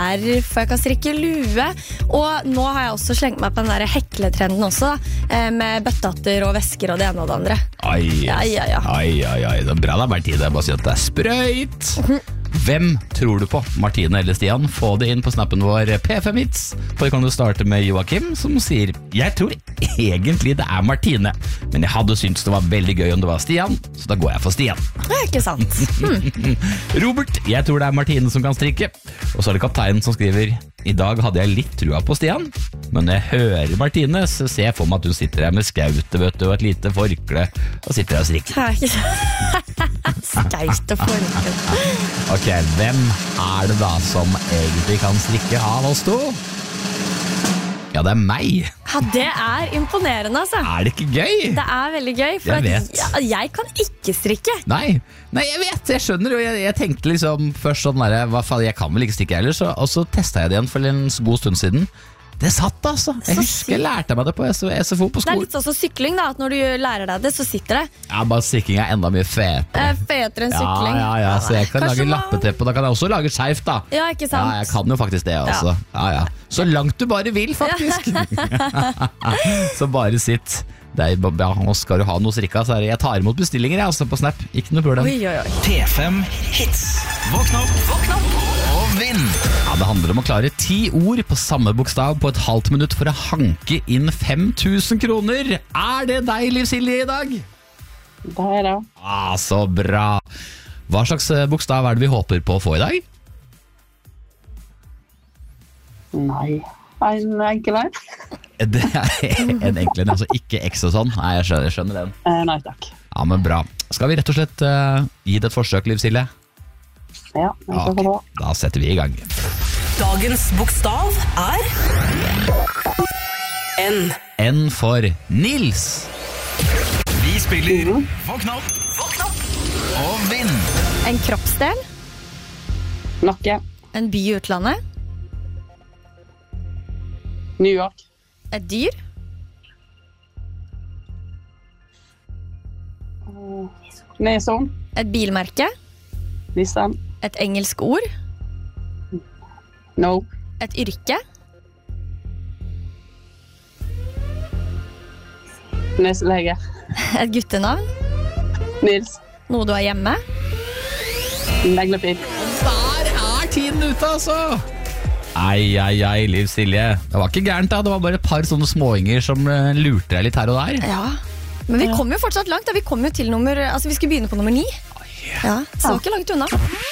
skjerf, og jeg kan strikke lue. Og nå har jeg også slengt meg på den der hekletrenden også, med bøttatter og vesker og det ene og det andre. Ai, Ja. det er bra da, Martine. Jeg bare sier at det er sprøyt. Hvem tror du på? Martine eller Stian? Få det inn på snappen vår P5hits. For kan du starte med Joakim, som sier: jeg tror egentlig det er Martine, men jeg hadde syntes det var veldig gøy om det var Stian, så da går jeg for Stian. Det er ikke sant. Robert: jeg tror det er Martine som kan strikke. Og så er det kapteinen som skriver: i dag hadde jeg litt trua på Stian, men når jeg hører Martine, så ser jeg for meg at hun sitter her med skautet, vet du, og et lite forkle, og sitter her og strikker. Det er ikke sant. Skaut og forkle. Ok, hvem er det da som egentlig kan strikke av oss to? Ja, det er meg. Ja, det er imponerende, altså. Er det ikke gøy? Det er veldig gøy, for Jeg vet. jeg kan ikke strikke. Nei, jeg vet, jeg skjønner. Og jeg tenkte liksom først sånn der, hva faen, jeg kan vel ikke strikke heller, og så testet jeg det igjen for en god stund siden. Det satt altså. Jeg husker jeg lærte meg det på SFO på Det er skolen. litt sånn som sykling da, at når du lærer deg det, så sitter det. Ja, bare strikking er enda mye fetere. Fetere enn sykling. Ja, så jeg kan Kanskje lage man- lappeteppe, da kan jeg også lage skjerf da. Ja, ikke sant? Ja, jeg kan jo faktisk det også. Ja. Så langt du bare vil, faktisk. Så bare sitt. Og skal du ha noe strikka, så er det jeg tar imot bestillinger jeg, altså på Snap. Ikke noe problem. Oi. P5 Hits. Våkn opp og vinn. Ja, det handler om å klare 10 ord på samme bokstav på et halvt minutt for å hanke inn 5000 kroner. Er det deg, Liv Silje, i dag? Det er det. Så bra. Hva slags bokstav er det vi håper på å få i dag? Nei. En enkel en? Det er en enkel en, altså ikke X og sånn. Nei, jeg skjønner den. Nei takk. Ja, men bra. Skal vi rett og slett gi det et forsøk, Liv Silje? Ja, jeg skal få Ok, da setter vi i gang. Dagens bokstav er N. N for Nils. Vi spiller Våkn opp og vinn. En kroppsdel, Nakke. en by i utlandet, New York. et dyr, Nesson. et bilmerke, Nissan. et engelsk ord, No. et yrke, Neslege. et guttenavn, Nils. noe du har hjemme. Neglepinn. Der er tiden ute, altså. Ei, Liv Silje. Det var ikke gærent da, det var bare et par sånne småinger som lurte deg litt her og der. Ja, men vi kom jo fortsatt langt da. Vi kom jo til vi skulle begynne på nummer 9. Ja, så det var ikke langt unna.